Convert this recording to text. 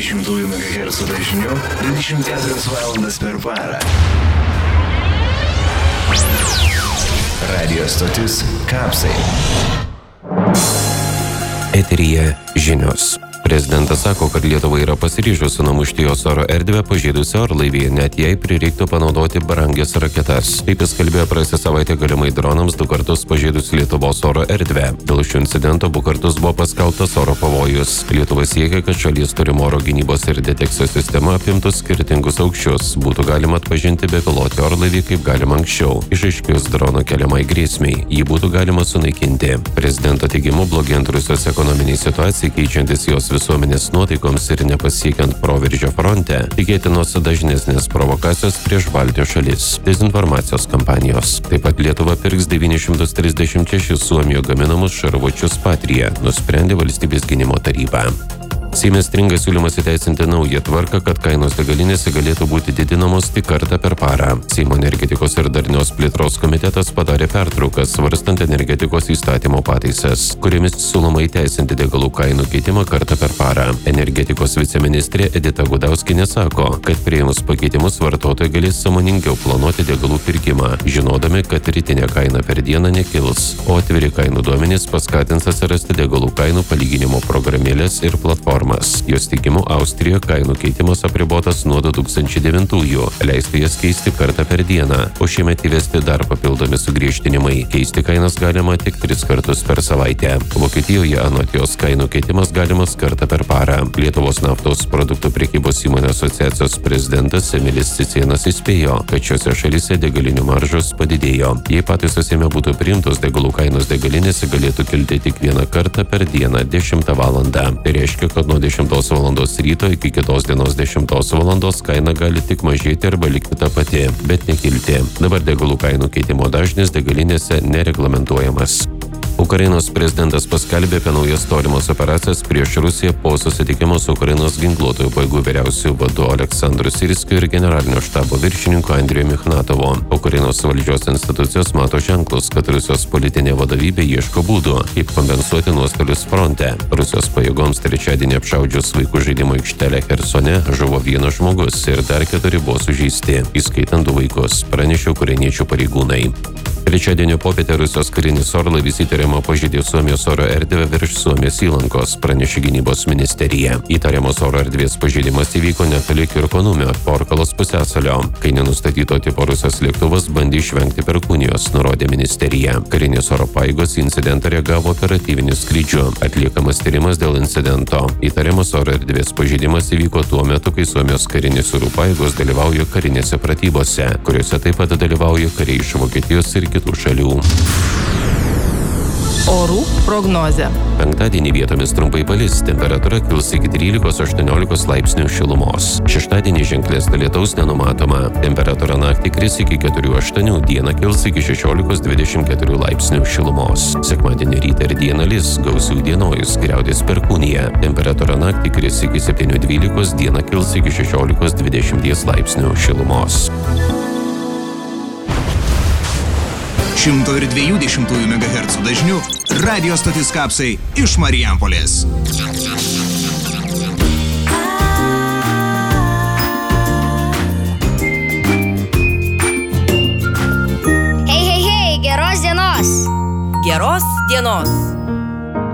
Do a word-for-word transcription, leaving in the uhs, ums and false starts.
dvidešimt megahercų dažniu dvidešimt keturias valandas per parą. Radio stotis Kapsai. Eteryje žinios. Prezidentas sako, kad Lietuva yra pasiryžusi numušti jos oro erdvę pažeidusią orlaivį, net jei prireiktų panaudoti brangias raketas. Taip jis kalbėjo praėjusią savaitę galimai dronams du kartus pažeidus Lietuvos oro erdvę. Dėl šio incidento du kartus buvo paskelbtas oro pavojus. Lietuva siekia, kad šalies turimo oro gynybos ir detekcijos sistema apimtų skirtingus aukščius. Būtų galima atpažinti bepilotį orlaivį kaip galima anksčiau. Išaiškėjus drono keliamai grėsmei, jį būtų galima sunaikinti. Prezidento teigimu, blogėjant Rusijos ekonominiai situacijai, keičiantis jos visuomenės nuotaikoms ir nepasiekiant proveržio fronte, tikėtinos dažnesnės provokacijos prieš Baltijos šalis, dezinformacijos kampanijos. Taip pat Lietuva pirks devynis šimtus trisdešimt šešis Suomijoje gaminamus šarvuočius Patria, nusprendė Valstybės gynimo taryba. Seime stringa siūlymas įteisinti naują tvarką, kad kainos degalinėse galėtų būti didinamos tik kartą per parą. Seimo energetikos ir darnios plėtros komitetas padarė pertrauką svarstant energetikos įstatymo pataisas, kuriomis siūloma įteisinti degalų kainų keitimą kartą per parą. Energetikos viceministrė Edita Gudauskinė sako, kad priėmus pakeitimus vartotojai galės sąmoningiau planuoti degalų pirkimą, žinodami, kad rytinė kaina per dieną nekils, o atviri kainų duomenys paskatins atsirasti degalų kainų palyginimo programėlės ir platformos. Jos teigimu, Austrijoje kainų keitimas apribotas nuo du tūkstančiai devintųjų, leistų jas keisti kartą per dieną, o šiemet įvesti dar papildomi sugriežtinimai. Keisti kainas galima tik tris kartus per savaitę. Vokietijoje anot jos kainų keitimas galimas kartą per parą. Lietuvos naftos produktų prekybos įmonių asociacijos prezidentas Emilis Cicėnas įspėjo, kad šiose šalyse degalinių maržos padidėjo. Jei pataisos jame būtų priimtos, degalų kainos degalinėse galėtų kilti tik vieną kartą per dieną dešimtą valandą. Tai reiškia, kad nuo dešimtos valandos ryto iki kitos dienos dešimtos valandos kaina gali tik mažėti arba likti ta pati, bet nekilti. Dabar degalų kainų keitimo dažnis degalinėse nereglamentuojamas. Ukrainos prezidentas paskelbė apie naujas tolimas operacijas prieš Rusiją po susitikimo su Ukrainos ginkluotojų pajėgų vyriausiuoju vadu Aleksandru Sirskiu ir generalinio štabo viršininku Andriu Michnatovu. Ukrainos valdžios institucijos mato ženklus, kad Rusijos politinė vadovybė ieško būdų, kaip kompensuoti nuostolius fronte. Rusijos pajėgoms trečiadienį apšaudžius vaikų žaidimo aikštelę Chersone žuvo vienas žmogus ir dar keturi buvo sužeisti, įskaitant du vaikus, pranešė ukrainiečių pareigūnai. Trečiadienio popietę Rusijos karinis orlaivis įtariama pažeidė Suomijos oro erdvę virš Suomijos įlankos, pranešė gynybos ministerija. Įtariamos oro erdvės pažeidimas įvyko netoli Kirkonumio, Porkalos pusiasalio, kai nenustatyto tipo Rusijos lėktuvas bandė išvengti Perkūnijos, nurodė ministerija. Karinės oro pajėgos į incidentą reagavo operatyviniu skrydžiu. Atliekamas tyrimas dėl incidento. Įtariamas oro erdvės pažeidimas įvyko tuo metu, kai Suomijos karinės oro pajėgos dalyvauja karinėse pratybose, kuriuose taip pat dalyvauja kariai iš Vokietijos ir kitų šalių. Orų prognozė. Penktadienį vietomis trumpai palis, temperatūra kils iki trylikos aštuoniolikos laipsnių šilumos. Šeštadienį ženklesnio lietaus nenumatoma. Temperatūra naktį kris iki keturių aštuonių, dieną kils iki šešiolikos dvidešimt keturių laipsnių šilumos. Sekmadienį rytą ir dieną lis, gausių dienojus, griaudės Perkūnija. Temperatūra naktį kris iki septynių dvylikos, dieną kils iki šešiolikos dvidešimt laipsnių šilumos. šimto dviejų dešimtųjų megahercų dažniu radio stotis Kapsai iš Marijampolės. Hei, hei, hei, geros dienos! Geros dienos!